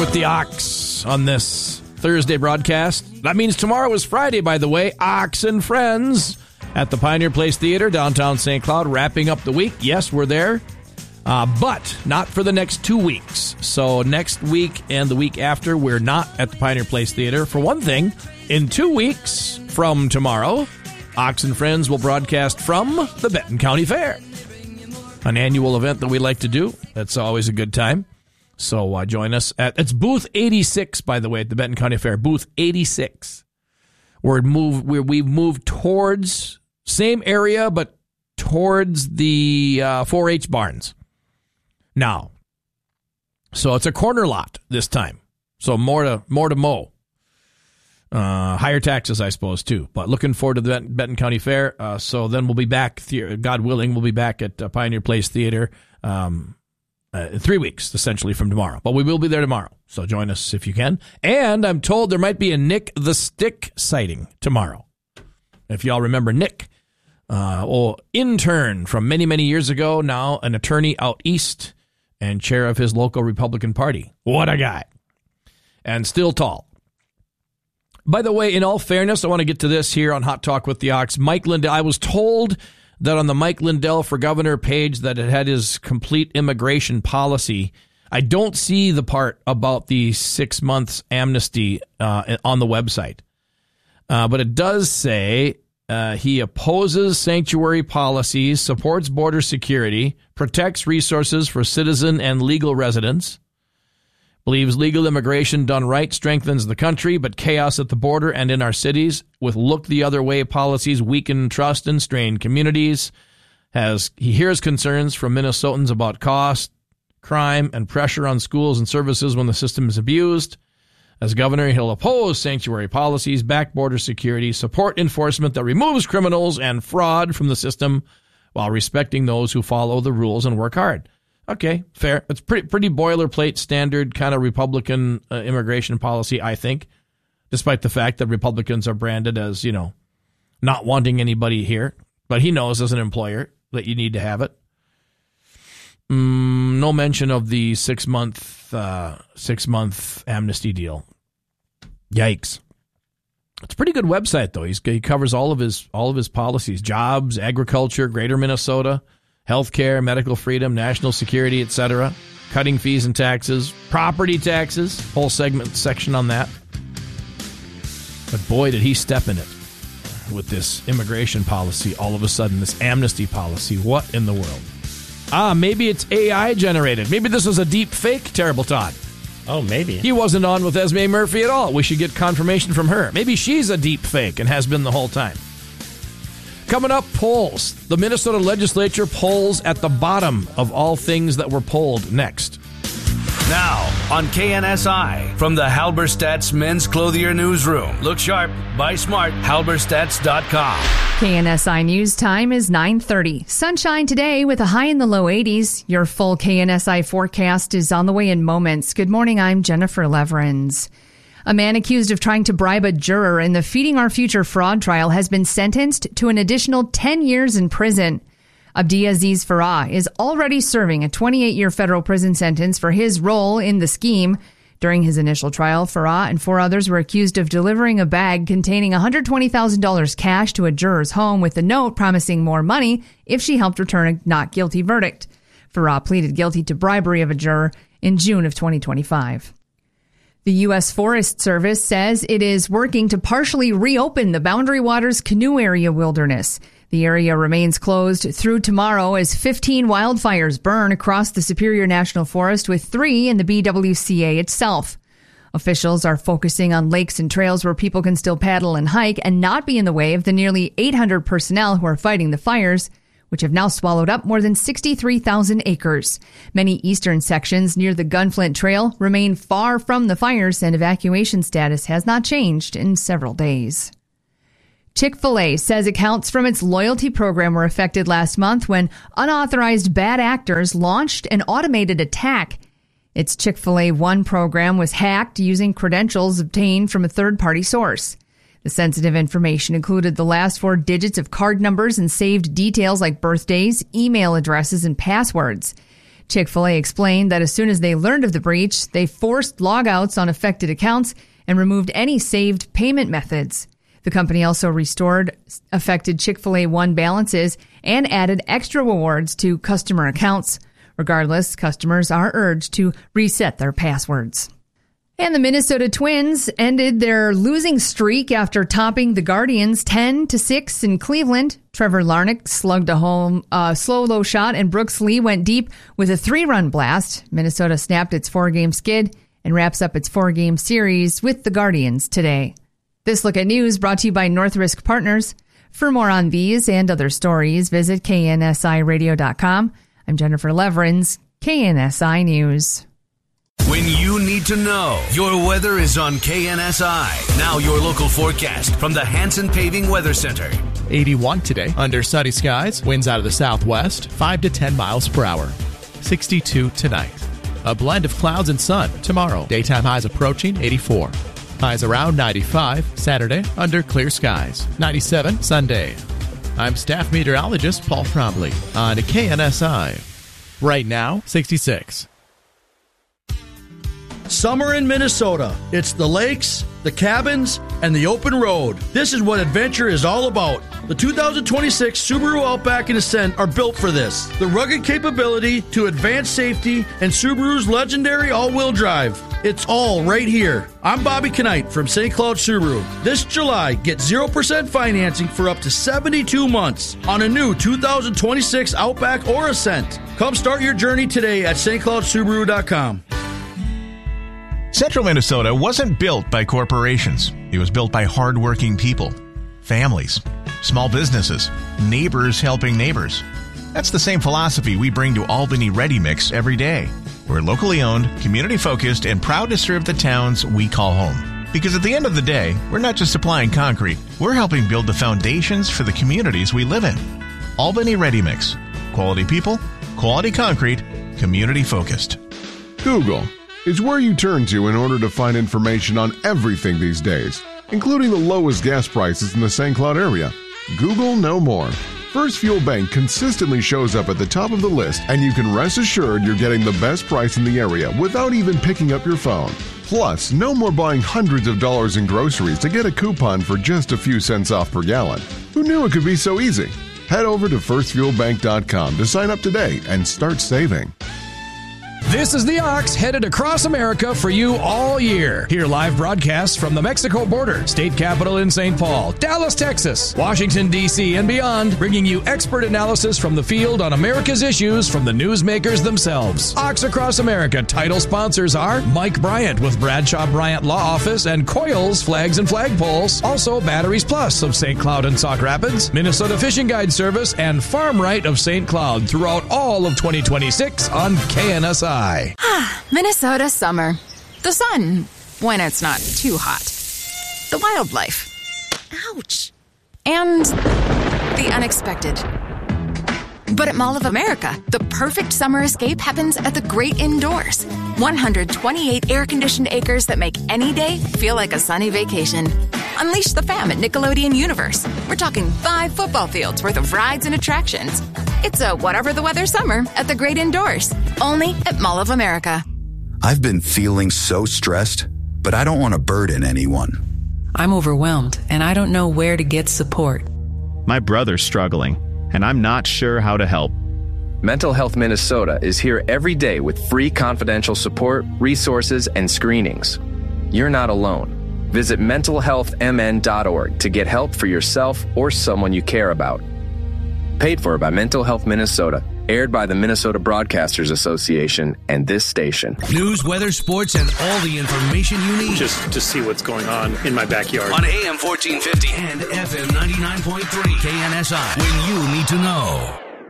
with the Ox on this Thursday broadcast. That means tomorrow is Friday, by the way. Ox and Friends at the Pioneer Place Theater, downtown St. Cloud, wrapping up the week. Yes, we're there, but not for the next 2 weeks. So next week and the week after, we're not at the Pioneer Place Theater. For one thing, in 2 weeks from tomorrow, Ox and Friends will broadcast from the Benton County Fair, an annual event that we like to do. That's always a good time. So join us it's booth 86, by the way, at the Benton County Fair, booth 86. We've moved towards same area, but towards the 4-H barns now. So it's a corner lot this time. So more to mow. Higher taxes, I suppose, too. But looking forward to the Benton County Fair. So then we'll be back, God willing, we'll be back at Pioneer Place Theater 3 weeks, essentially, from tomorrow. But we will be there tomorrow, so join us if you can. And I'm told there might be a Nick the Stick sighting tomorrow. If y'all remember Nick, intern from many, many years ago, now an attorney out east and chair of his local Republican Party. What a guy. And still tall. By the way, in all fairness, I want to get to this here on Hot Talk with the Ox. Mike Lindell, I was told that on the Mike Lindell for Governor page that it had his complete immigration policy. I don't see the part about the 6 months amnesty on the website. But it does say he opposes sanctuary policies, supports border security, protects resources for citizen and legal residents, believes legal immigration done right strengthens the country, but chaos at the border and in our cities with look the other way policies weaken trust and strain communities. He hears concerns from Minnesotans about cost, crime, and pressure on schools and services when the system is abused. As governor, he'll oppose sanctuary policies, back border security, support enforcement that removes criminals and fraud from the system while respecting those who follow the rules and work hard. Okay, fair. It's pretty boilerplate, standard kind of Republican immigration policy, I think, despite the fact that Republicans are branded as, not wanting anybody here. But he knows as an employer that you need to have it. No mention of the 6 month amnesty deal. Yikes. It's a pretty good website, though. He covers all of his policies: jobs, agriculture, greater Minnesota, healthcare, medical freedom, national security, etc., cutting fees and taxes, property taxes, whole section on that. But boy, did he step in it with this immigration policy, all of a sudden, this amnesty policy. What in the world? Maybe it's AI generated. Maybe this was a deep fake, Terrible Todd. Oh, maybe. He wasn't on with Esme Murphy at all. We should get confirmation from her. Maybe she's a deep fake and has been the whole time. Coming up, polls. The Minnesota legislature polls at the bottom of all things that were polled next. Now, on KNSI, from the Halberstadt's Men's Clothier Newsroom. Look sharp, buy smart, halberstadts.com. KNSI News Time is 9:30. Sunshine today with a high in the low 80s. Your full KNSI forecast is on the way in moments. Good morning, I'm Jennifer Leverins. A man accused of trying to bribe a juror in the Feeding Our Future fraud trial has been sentenced to an additional 10 years in prison. Abdiaziz Farah is already serving a 28-year federal prison sentence for his role in the scheme. During his initial trial, Farah and 4 others were accused of delivering a bag containing $120,000 cash to a juror's home with a note promising more money if she helped return a not guilty verdict. Farah pleaded guilty to bribery of a juror in June of 2025. The U.S. Forest Service says it is working to partially reopen the Boundary Waters Canoe Area wilderness. The area remains closed through tomorrow as 15 wildfires burn across the Superior National Forest, with 3 in the BWCA itself. Officials are focusing on lakes and trails where people can still paddle and hike and not be in the way of the nearly 800 personnel who are fighting the fires, which have now swallowed up more than 63,000 acres. Many eastern sections near the Gunflint Trail remain far from the fires, and evacuation status has not changed in several days. Chick-fil-A says accounts from its loyalty program were affected last month when unauthorized bad actors launched an automated attack. Its Chick-fil-A One program was hacked using credentials obtained from a third-party source. The sensitive information included the last 4 digits of card numbers and saved details like birthdays, email addresses, and passwords. Chick-fil-A explained that as soon as they learned of the breach, they forced logouts on affected accounts and removed any saved payment methods. The company also restored affected Chick-fil-A One balances and added extra rewards to customer accounts. Regardless, customers are urged to reset their passwords. And the Minnesota Twins ended their losing streak after topping the Guardians 10-6 in Cleveland. Trevor Larnach slugged a home slow low shot, and Brooks Lee went deep with a 3-run blast. Minnesota snapped its 4-game skid and wraps up its 4-game series with the Guardians today. This Look at News brought to you by North Risk Partners. For more on these and other stories, visit KNSIRadio.com. I'm Jennifer Leverins, KNSI News. When you need to know, your weather is on KNSI. Now your local forecast from the Hanson Paving Weather Center. 81 today, under sunny skies, winds out of the southwest, 5 to 10 miles per hour. 62 tonight. A blend of clouds and sun tomorrow. Daytime highs approaching 84. Highs around 95 Saturday, under clear skies. 97 Sunday. I'm staff meteorologist Paul Trombley on KNSI. Right now, 66. Summer in Minnesota. It's the lakes, the cabins, and the open road. This is what adventure is all about. The 2026 Subaru Outback and Ascent are built for this. The rugged capability to advanced safety and Subaru's legendary all-wheel drive. It's all right here. I'm Bobby Knight from St. Cloud Subaru. This July, get 0% financing for up to 72 months on a new 2026 Outback or Ascent. Come start your journey today at stcloudsubaru.com. Central Minnesota wasn't built by corporations. It was built by hardworking people, families, small businesses, neighbors helping neighbors. That's the same philosophy we bring to Albany Ready Mix every day. We're locally owned, community-focused, and proud to serve the towns we call home. Because at the end of the day, we're not just supplying concrete, we're helping build the foundations for the communities we live in. Albany Ready Mix. Quality people, quality concrete, community-focused. Google is where you turn to in order to find information on everything these days, including the lowest gas prices in the St. Cloud area. Google no more. First Fuel Bank consistently shows up at the top of the list, and you can rest assured you're getting the best price in the area without even picking up your phone. Plus, no more buying hundreds of dollars in groceries to get a coupon for just a few cents off per gallon. Who knew it could be so easy? Head over to firstfuelbank.com to sign up today and start saving. This is the Ox, headed across America for you all year. Hear live broadcasts from the Mexico border, state capital in St. Paul, Dallas, Texas, Washington, D.C., and beyond, bringing you expert analysis from the field on America's issues from the newsmakers themselves. Ox Across America title sponsors are Mike Bryant with Bradshaw Bryant Law Office and Coils Flags and Flagpoles. Also, Batteries Plus of St. Cloud and Sauk Rapids, Minnesota Fishing Guide Service, and Farm Right of St. Cloud throughout all of 2026 on KNSI. Minnesota summer. The sun, when it's not too hot. The wildlife. Ouch. And the unexpected. But at Mall of America, the perfect summer escape happens at the great indoors. 128 air-conditioned acres that make any day feel like a sunny vacation. Unleash the fam at Nickelodeon Universe. We're talking 5 football fields worth of rides and attractions. It's a whatever the weather summer at the great indoors. Only at Mall of America. I've been feeling so stressed, but I don't want to burden anyone. I'm overwhelmed, and I don't know where to get support. My brother's struggling, and I'm not sure how to help. Mental Health Minnesota is here every day with free confidential support, resources, and screenings. You're not alone. Visit mentalhealthmn.org to get help for yourself or someone you care about. Paid for by Mental Health Minnesota. Aired by the Minnesota Broadcasters Association and this station. News, weather, sports, and all the information you need. Just to see what's going on in my backyard. On AM 1450 and FM 99.3 KNSI. When you need to know.